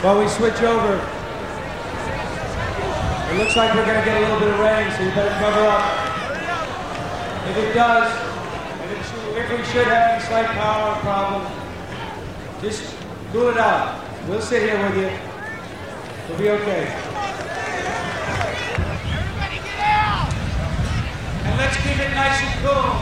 while we switch over. It looks like we're going to get a little bit of rain, so you better cover up. If it does, and if we should have any slight power problem, just cool it out. We'll sit here with you. We'll be okay. Everybody get out! And let's keep it nice and cool.